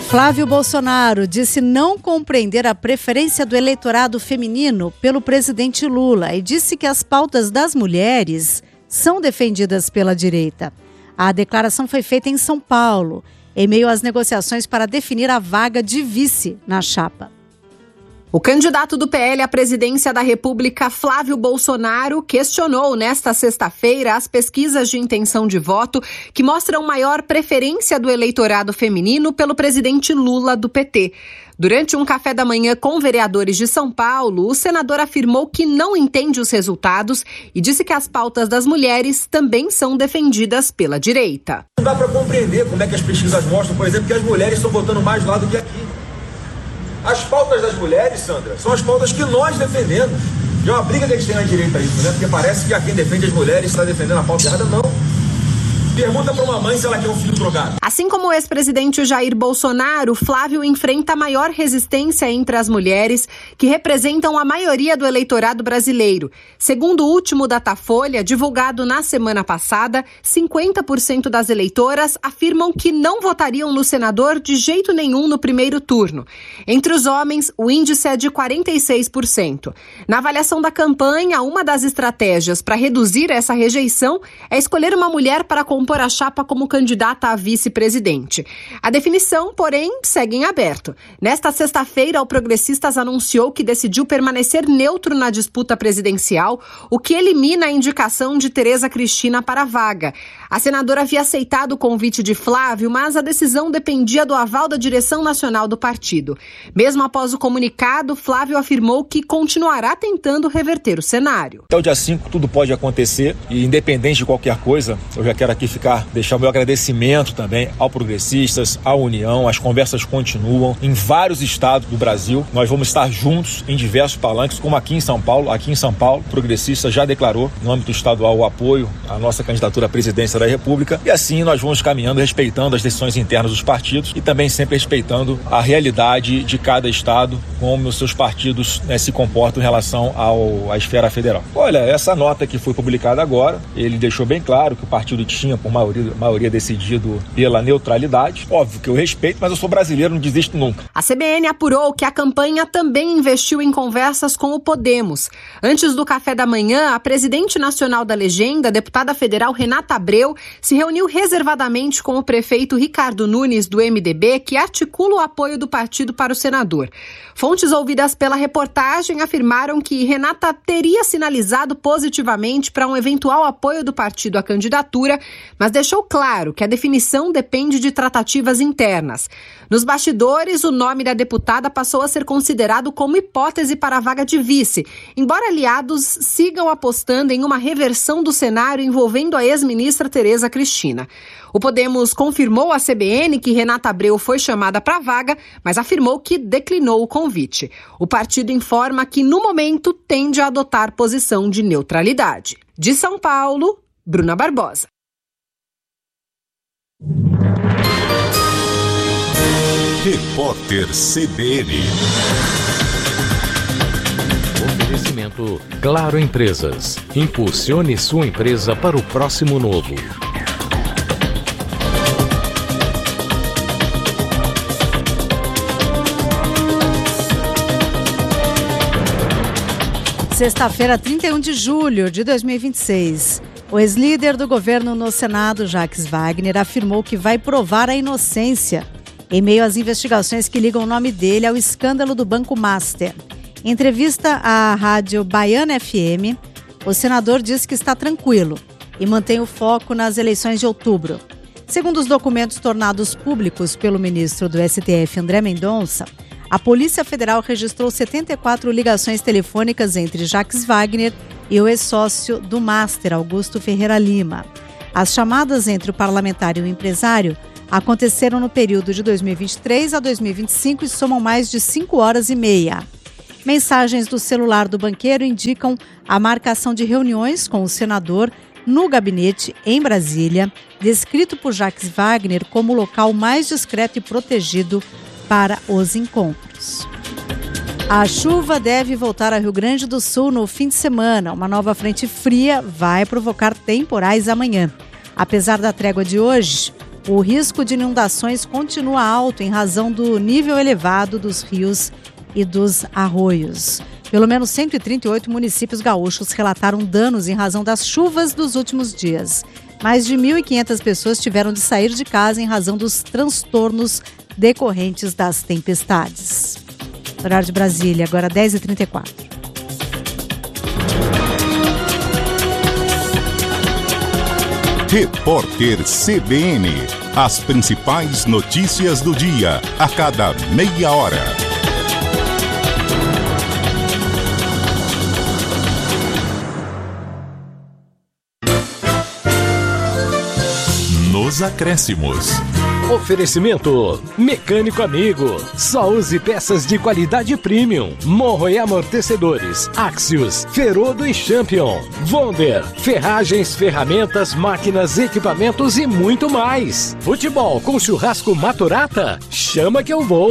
Flávio Bolsonaro disse não compreender a preferência do eleitorado feminino pelo presidente Lula e disse que as pautas das mulheres são defendidas pela direita. A declaração foi feita em São Paulo, em meio às negociações para definir a vaga de vice na chapa. O candidato do PL à presidência da República, Flávio Bolsonaro, questionou nesta sexta-feira as pesquisas de intenção de voto que mostram maior preferência do eleitorado feminino pelo presidente Lula do PT. Durante um café da manhã com vereadores de São Paulo, o senador afirmou que não entende os resultados e disse que as pautas das mulheres também são defendidas pela direita. Não dá para compreender como é que as pesquisas mostram, por exemplo, que as mulheres estão votando mais lá do que aqui. As pautas das mulheres, Sandra, são as pautas que nós defendemos. É uma briga que a gente tem na direita isso, né? Porque parece que a quem defende as mulheres está defendendo a pauta errada. Não. Pergunta para uma mãe se ela quer um filho drogado. Assim como o ex-presidente Jair Bolsonaro, Flávio enfrenta a maior resistência entre as mulheres, que representam a maioria do eleitorado brasileiro. Segundo o último Datafolha, divulgado na semana passada, 50% das eleitoras afirmam que não votariam no senador de jeito nenhum no primeiro turno. Entre os homens, o índice é de 46%. Na avaliação da campanha, uma das estratégias para reduzir essa rejeição é escolher uma mulher para compor a chapa como candidata a vice-presidente. A definição, porém, segue em aberto. Nesta sexta-feira, o Progressistas anunciou que decidiu permanecer neutro na disputa presidencial, o que elimina a indicação de Tereza Cristina para a vaga. A senadora havia aceitado o convite de Flávio, mas a decisão dependia do aval da direção nacional do partido. Mesmo após o comunicado, Flávio afirmou que continuará tentando reverter o cenário. Até o dia 5 tudo pode acontecer e, independente de qualquer coisa, eu já quero aqui deixar o meu agradecimento também ao Progressistas, à União. As conversas continuam em vários estados do Brasil. Nós vamos estar juntos em diversos palanques, como aqui em São Paulo. Aqui em São Paulo, o Progressista já declarou, no âmbito estadual, o apoio à nossa candidatura à presidência da República. E assim nós vamos caminhando, respeitando as decisões internas dos partidos e também sempre respeitando a realidade de cada estado, como os seus partidos se comportam em relação à esfera federal. Olha, essa nota que foi publicada agora, ele deixou bem claro que o partido tinha por maioria decidido pela neutralidade. Óbvio que eu respeito, mas eu sou brasileiro, não desisto nunca. A CBN apurou que a campanha também investiu em conversas com o Podemos. Antes do café da manhã, a presidente nacional da legenda, a deputada federal Renata Abreu, se reuniu reservadamente com o prefeito Ricardo Nunes, do MDB, que articula o apoio do partido para o senador. Fontes ouvidas pela reportagem afirmaram que Renata teria sinalizado positivamente para um eventual apoio do partido à candidatura, mas deixou claro que a definição depende de tratativas internas. Nos bastidores, o nome da deputada passou a ser considerado como hipótese para a vaga de vice, embora aliados sigam apostando em uma reversão do cenário envolvendo a ex-ministra Tereza Cristina. O Podemos confirmou à CBN que Renata Abreu foi chamada para a vaga, mas afirmou que declinou o convite. O partido informa que, no momento, tende a adotar posição de neutralidade. De São Paulo, Bruna Barbosa. Repórter CBN. Oferecimento Claro Empresas. Impulsione sua empresa para o próximo novo. Sexta-feira, 31 de julho de 2026. O ex-líder do governo no Senado, Jacques Wagner, afirmou que vai provar a inocência em meio às investigações que ligam o nome dele ao escândalo do Banco Master. Em entrevista à rádio Baiana FM, o senador disse que está tranquilo e mantém o foco nas eleições de outubro. Segundo os documentos tornados públicos pelo ministro do STF, André Mendonça, a Polícia Federal registrou 74 ligações telefônicas entre Jacques Wagner e o ex-sócio do Master, Augusto Ferreira Lima. As chamadas entre o parlamentar e o empresário aconteceram no período de 2023 a 2025 e somam mais de 5 horas e meia. Mensagens do celular do banqueiro indicam a marcação de reuniões com o senador no gabinete em Brasília, descrito por Jacques Wagner como o local mais discreto e protegido para os encontros. A chuva deve voltar a Rio Grande do Sul no fim de semana. Uma nova frente fria vai provocar temporais amanhã. Apesar da trégua de hoje, O risco de inundações continua alto em razão do nível elevado dos rios e dos arroios. Pelo menos 138 municípios gaúchos relataram danos em razão das chuvas dos últimos dias. Mais de 1.500 pessoas tiveram de sair de casa em razão dos transtornos decorrentes das tempestades. Horário de Brasília, agora 10h34. Repórter CBN. As principais notícias do dia, a cada meia hora. Nos acréscimos. Oferecimento Mecânico Amigo. Só use peças de qualidade premium. Morro e amortecedores. Axios, Ferodo e Champion. Wonder, ferragens, ferramentas, máquinas, equipamentos e muito mais. Futebol com churrasco Maturata? Chama que eu vou.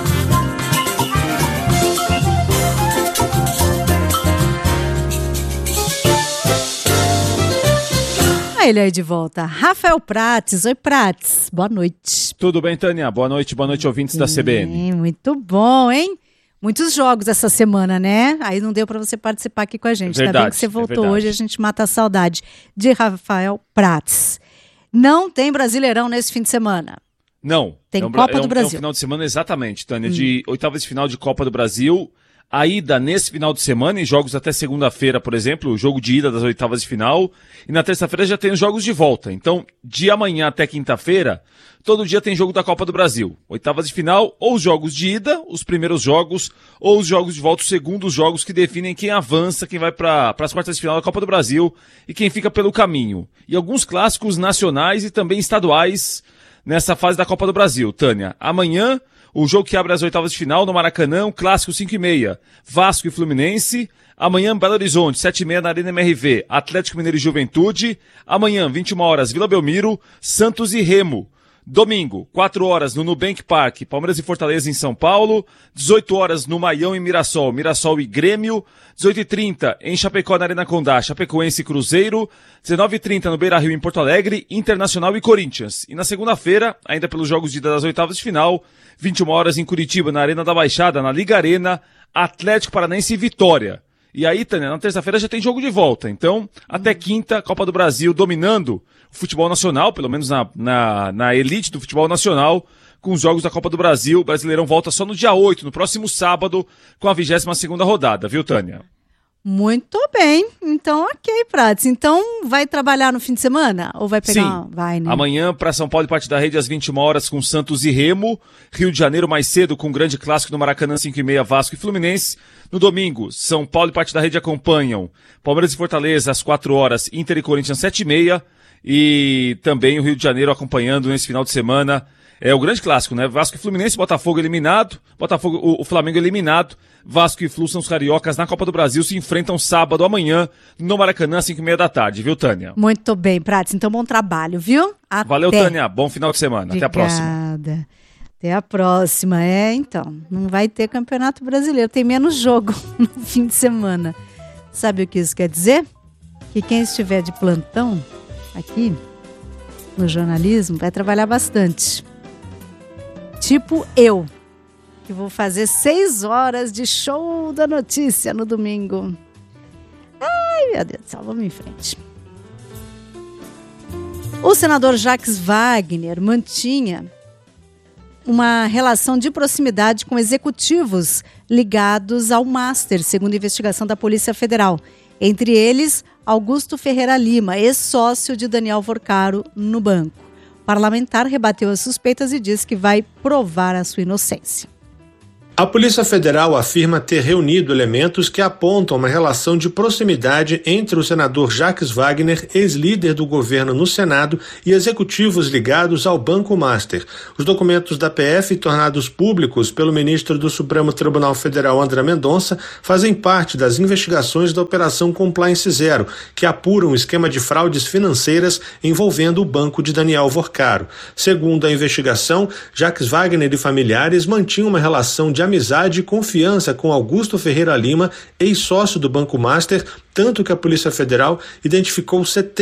Ele aí de volta. Rafael Prates. Oi, Prates. Boa noite. Tudo bem, Tânia? Boa noite, ouvintes da CBN. Muito bom, hein? Muitos jogos essa semana, né? Aí não deu para você participar aqui com a gente. Ainda bem que você voltou hoje, a gente mata a saudade de Rafael Prates. Não tem Brasileirão nesse fim de semana. Não. Tem Copa do Brasil. É um final de semana, exatamente, Tânia, de oitavas de final de Copa do Brasil. A ida nesse final de semana, em jogos até segunda-feira, por exemplo, o jogo de ida das oitavas de final, e na terça-feira já tem os jogos de volta. Então, de amanhã até quinta-feira, todo dia tem jogo da Copa do Brasil. Oitavas de final, ou os jogos de ida, os primeiros jogos, ou os jogos de volta, os segundos jogos que definem quem avança, quem vai para as quartas de final da Copa do Brasil e quem fica pelo caminho. E alguns clássicos nacionais e também estaduais nessa fase da Copa do Brasil. Tânia, amanhã, o jogo que abre as oitavas de final no Maracanã, um clássico 5h30, Vasco e Fluminense. Amanhã, Belo Horizonte, 7h30 na Arena MRV, Atlético Mineiro e Juventude. Amanhã, 21 horas, Vila Belmiro, Santos e Remo. Domingo, 4 horas no Nubank Park, Palmeiras e Fortaleza em São Paulo. 18 horas no Maião e Mirassol, Mirassol e Grêmio. 18h30 em Chapecó, na Arena Condá, Chapecoense e Cruzeiro. 19h30 no Beira-Rio em Porto Alegre, Internacional e Corinthians. E na segunda-feira, ainda pelos jogos de ida das oitavas de final, 21 horas em Curitiba, na Arena da Baixada, na Liga Arena, Atlético Paranaense e Vitória. E aí, Tânia, na terça-feira já tem jogo de volta. Então, até quinta, Copa do Brasil dominando o futebol nacional, pelo menos na elite do futebol nacional, com os jogos da Copa do Brasil. O Brasileirão volta só no dia 8, no próximo sábado, com a 22ª rodada, viu, Tânia? Muito bem. Então, ok, Prates. Então, vai trabalhar no fim de semana? Ou vai pegar? Sim. Vai, né? Amanhã, para São Paulo e parte da rede, às 21 horas, com Santos e Remo. Rio de Janeiro, mais cedo, com o grande clássico no Maracanã, 5h30, Vasco e Fluminense. No domingo, São Paulo e parte da rede acompanham Palmeiras e Fortaleza, às 4 horas, Inter e Corinthians, 7h30. E também o Rio de Janeiro acompanhando nesse final de semana. É o grande clássico, né? Vasco e Fluminense, Botafogo eliminado. O Flamengo eliminado. Vasco e Flu são os cariocas na Copa do Brasil, se enfrentam sábado amanhã no Maracanã, às 5h30 da tarde, viu, Tânia? Muito bem, Prates. Então, bom trabalho, viu? Valeu, Tânia. Bom final de semana. Obrigada. Até a próxima. Até a próxima. Então, não vai ter Campeonato Brasileiro. Tem menos jogo no fim de semana. Sabe o que isso quer dizer? Que quem estiver de plantão aqui no jornalismo vai trabalhar bastante. Tipo eu, que vou fazer 6 horas de show da notícia no domingo. Ai, meu Deus do céu, vamos em frente. O senador Jacques Wagner mantinha uma relação de proximidade com executivos ligados ao Master, segundo a investigação da Polícia Federal. Entre eles, Augusto Ferreira Lima, ex-sócio de Daniel Vorcaro no banco. O parlamentar rebateu as suspeitas e disse que vai provar a sua inocência. A Polícia Federal afirma ter reunido elementos que apontam uma relação de proximidade entre o senador Jacques Wagner, ex-líder do governo no Senado, e executivos ligados ao Banco Master. Os documentos da PF, tornados públicos pelo ministro do Supremo Tribunal Federal, André Mendonça, fazem parte das investigações da Operação Compliance Zero, que apuram um esquema de fraudes financeiras envolvendo o banco de Daniel Vorcaro. Segundo a investigação, Jacques Wagner e familiares mantinham uma relação de amizade e confiança com Augusto Ferreira Lima, ex-sócio do Banco Master, tanto que a Polícia Federal identificou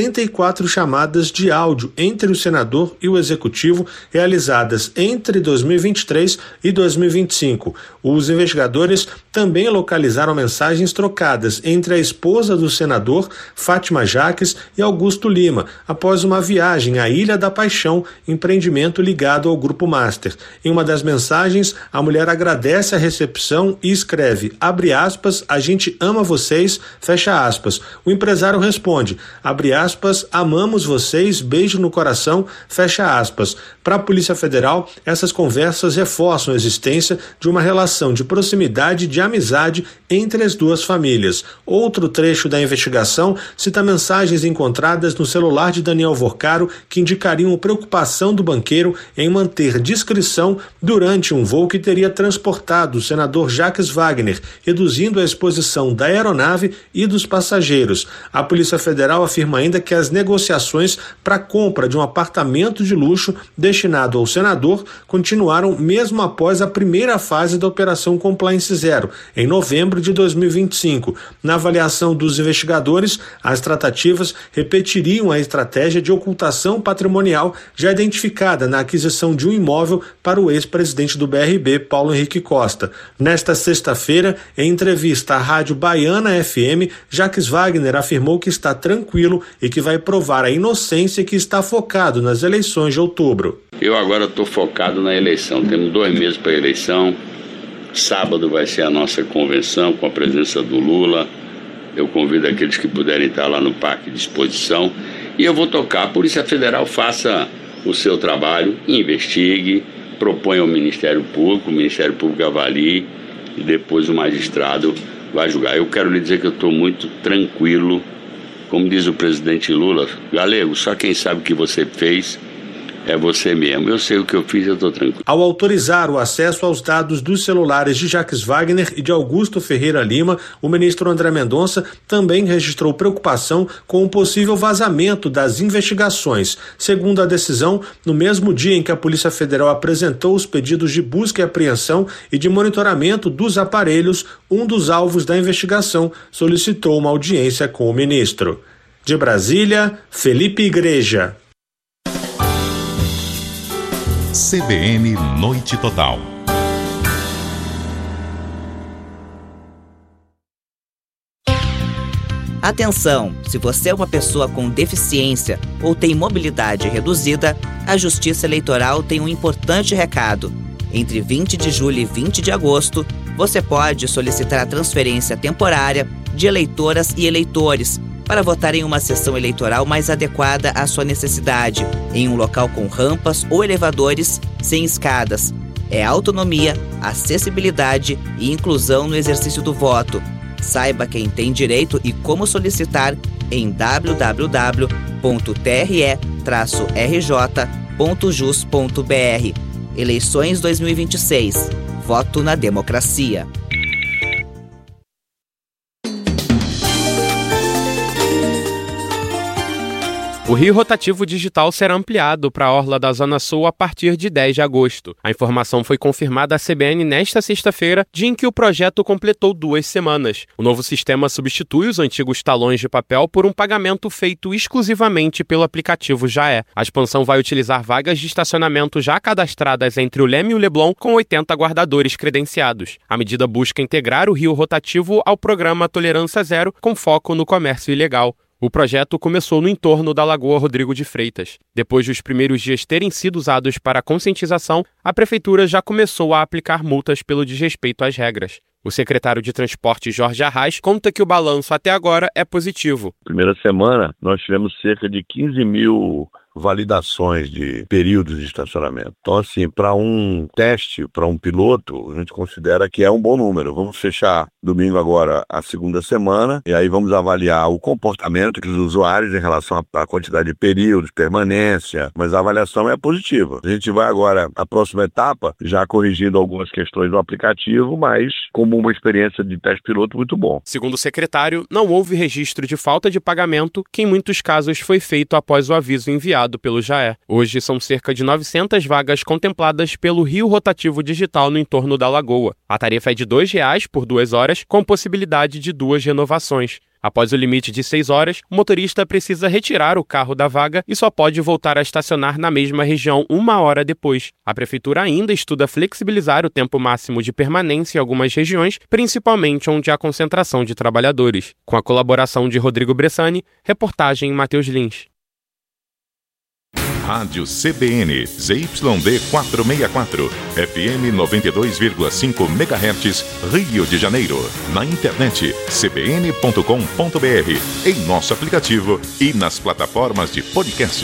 74 chamadas de áudio entre o senador e o executivo realizadas entre 2023 e 2025. Os investigadores também localizaram mensagens trocadas entre a esposa do senador, Fátima Jacques, e Augusto Lima, após uma viagem à Ilha da Paixão, empreendimento ligado ao Grupo Master. Em uma das mensagens, a mulher agradece a recepção e escreve, abre aspas, a gente ama vocês, fecha aspas. O empresário responde, abre aspas, amamos vocês, beijo no coração, fecha aspas. Para a Polícia Federal, essas conversas reforçam a existência de uma relação de proximidade e de amizade entre as duas famílias. Outro trecho da investigação cita mensagens encontradas no celular de Daniel Vorcaro que indicariam preocupação do banqueiro em manter discrição durante um voo que teria transportado o senador Jacques Wagner, reduzindo a exposição da aeronave e dos passageiros. A Polícia Federal afirma ainda que as negociações para a compra de um apartamento de luxo destinado ao senador continuaram mesmo após a primeira fase da Operação Compliance Zero, em novembro de 2025. Na avaliação dos investigadores, as tratativas repetiriam a estratégia de ocultação patrimonial já identificada na aquisição de um imóvel para o ex-presidente do BRB, Paulo Henrique Costa. Nesta sexta-feira, em entrevista à Rádio Baiana FM, Jacques Wagner afirmou que está tranquilo e que vai provar a inocência e que está focado nas eleições de outubro. Eu agora estou focado na eleição. Temos 2 meses para a eleição. Sábado vai ser a nossa convenção com a presença do Lula. Eu convido aqueles que puderem estar lá no Parque de Exposição. E eu vou tocar. A Polícia Federal faça o seu trabalho, investigue, proponha ao Ministério Público, o Ministério Público avalie e depois o magistrado vai julgar. Eu quero lhe dizer que eu estou muito tranquilo. Como diz o presidente Lula, Galego, só quem sabe o que você fez é você mesmo. Eu sei o que eu fiz, eu estou tranquilo. Ao autorizar o acesso aos dados dos celulares de Jacques Wagner e de Augusto Ferreira Lima, o ministro André Mendonça também registrou preocupação com o possível vazamento das investigações. Segundo a decisão, no mesmo dia em que a Polícia Federal apresentou os pedidos de busca e apreensão e de monitoramento dos aparelhos, um dos alvos da investigação solicitou uma audiência com o ministro. De Brasília, Felipe Igreja. CBN Noite Total. Atenção! Se você é uma pessoa com deficiência ou tem mobilidade reduzida, a Justiça Eleitoral tem um importante recado. Entre 20 de julho e 20 de agosto, você pode solicitar a transferência temporária de eleitoras e eleitores para votar em uma sessão eleitoral mais adequada à sua necessidade, em um local com rampas ou elevadores sem escadas. É autonomia, acessibilidade e inclusão no exercício do voto. Saiba quem tem direito e como solicitar em www.tre-rj.jus.br. Eleições 2026. Voto na democracia. O Rio Rotativo Digital será ampliado para a orla da Zona Sul a partir de 10 de agosto. A informação foi confirmada à CBN nesta sexta-feira, dia em que o projeto completou 2 semanas. O novo sistema substitui os antigos talões de papel por um pagamento feito exclusivamente pelo aplicativo Jaé. A expansão vai utilizar vagas de estacionamento já cadastradas entre o Leme e o Leblon, com 80 guardadores credenciados. A medida busca integrar o Rio Rotativo ao programa Tolerância Zero, com foco no comércio ilegal. O projeto começou no entorno da Lagoa Rodrigo de Freitas. Depois dos primeiros dias terem sido usados para conscientização, a Prefeitura já começou a aplicar multas pelo desrespeito às regras. O secretário de Transporte, Jorge Arraes, conta que o balanço até agora é positivo. Primeira semana, nós tivemos cerca de 15 mil validações de períodos de estacionamento. Então, assim, para um teste, para um piloto, a gente considera que é um bom número. Vamos fechar domingo agora a segunda semana e aí vamos avaliar o comportamento dos usuários em relação à quantidade de períodos, permanência, mas a avaliação é positiva. A gente vai agora, a próxima etapa, já corrigindo algumas questões do aplicativo, mas como uma experiência de teste piloto muito bom. Segundo o secretário, não houve registro de falta de pagamento, que em muitos casos foi feito após o aviso enviado pelo Jaé. Hoje são cerca de 900 vagas contempladas pelo Rio Rotativo Digital no entorno da Lagoa. A tarifa é de R$ 2 por 2 horas, com possibilidade de 2 renovações. Após o limite de 6 horas, o motorista precisa retirar o carro da vaga e só pode voltar a estacionar na mesma região 1 hora depois. A Prefeitura ainda estuda flexibilizar o tempo máximo de permanência em algumas regiões, principalmente onde há concentração de trabalhadores. Com a colaboração de Rodrigo Bressani, reportagem Matheus Lins. Rádio CBN, ZYD 464, FM 92,5 MHz, Rio de Janeiro. Na internet, cbn.com.br, em nosso aplicativo e nas plataformas de podcast.